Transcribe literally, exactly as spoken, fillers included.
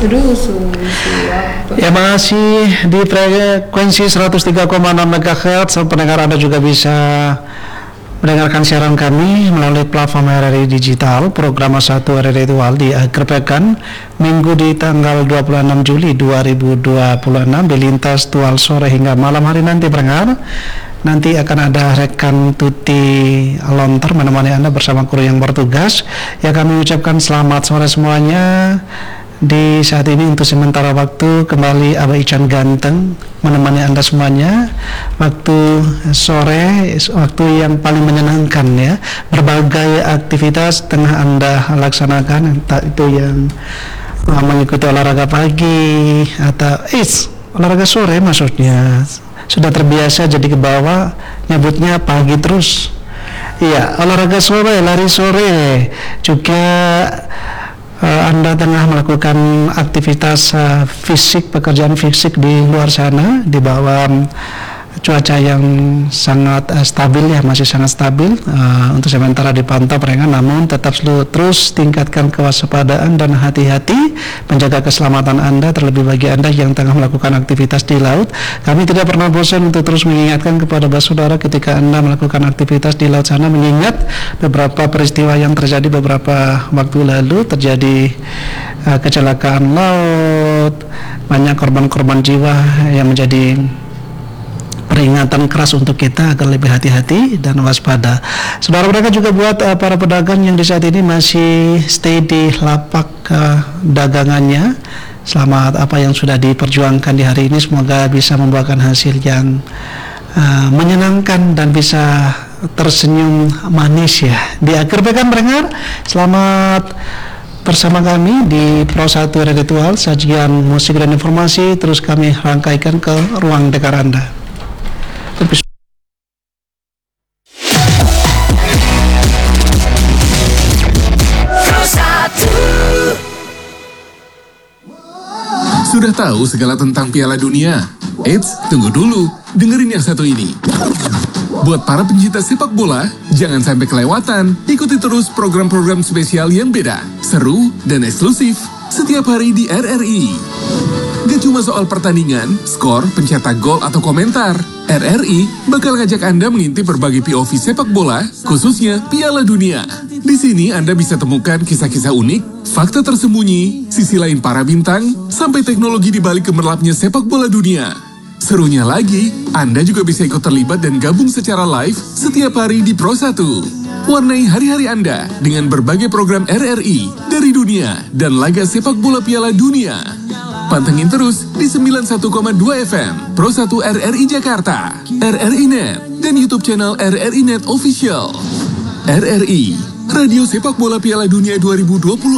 Aduh, susu apa? Ya, masih di frekuensi seratus tiga koma enam megahertz. Pendengar Anda juga bisa mendengarkan siaran kami melalui platform R R I Digital, program satu R R I Dual di akhir pekan Minggu di tanggal dua puluh enam Juli dua ribu dua puluh enam di lintas Dual sore hingga malam hari nanti pendengar. Nanti akan ada rekan Tuti Lontar menemani Anda bersama kru yang bertugas. Ya, kami ucapkan selamat sore semuanya. Di saat ini untuk sementara waktu kembali Abah Ican Ganteng menemani Anda semuanya. Waktu sore, waktu yang paling menyenangkan ya. Berbagai aktivitas tengah Anda laksanakan, entah itu yang uh, mengikuti olahraga pagi atau is olahraga sore maksudnya. Sudah terbiasa jadi ke bawah nyebutnya pagi terus. Iya, olahraga sore, lari sore. Juga uh, Anda tengah melakukan aktivitas uh, fisik, pekerjaan fisik di luar sana di bawah cuaca yang sangat uh, stabil ya, masih sangat stabil uh, untuk sementara dipantau perengan, namun tetap selalu terus tingkatkan kewaspadaan dan hati-hati menjaga keselamatan Anda, terlebih bagi Anda yang tengah melakukan aktivitas di laut. Kami tidak pernah bosan untuk terus mengingatkan kepada saudara ketika Anda melakukan aktivitas di laut sana, mengingat beberapa peristiwa yang terjadi beberapa waktu lalu, terjadi uh, kecelakaan laut, banyak korban-korban jiwa yang menjadi peringatan keras untuk kita agar lebih hati-hati dan waspada. Saudara, mereka juga buat uh, para pedagang yang di saat ini masih stay di lapak uh, dagangannya. Selamat apa yang sudah diperjuangkan di hari ini, semoga bisa membuahkan hasil yang uh, menyenangkan dan bisa tersenyum manis ya. Di akhir pekan pendengar, selamat bersama kami di Pro satu R R I Dual, sajian musik dan informasi terus kami rangkaikan ke ruang dengar Anda. Sudah tahu segala tentang Piala Dunia? Eits, tunggu dulu, dengerin yang satu ini. Buat para pencinta sepak bola, jangan sampai kelewatan. Ikuti terus program-program spesial yang beda, seru, dan eksklusif setiap hari di R R I. Gak cuma soal pertandingan, skor, pencetak gol, atau komentar. R R I bakal ngajak Anda mengintip berbagai P O V sepak bola, khususnya Piala Dunia. Di sini Anda bisa temukan kisah-kisah unik, fakta tersembunyi, sisi lain para bintang, sampai teknologi di balik gemerlapnya sepak bola dunia. Serunya lagi, Anda juga bisa ikut terlibat dan gabung secara live setiap hari di Pro satu. Warnai hari-hari Anda dengan berbagai program R R I dari dunia dan laga sepak bola Piala Dunia. Pantengin terus di sembilan puluh satu koma dua F M Pro satu R R I Jakarta, R R I Net, dan YouTube channel R R I Net Official. R R I, Radio Sepak Bola Piala Dunia dua ribu dua puluh